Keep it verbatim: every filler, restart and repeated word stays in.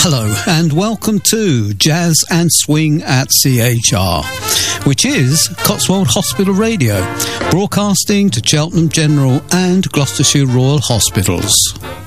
Hello and welcome to Jazz and Swing at C H R, which is Cotswold Hospital Radio, broadcasting to Cheltenham General and Gloucestershire Royal Hospitals.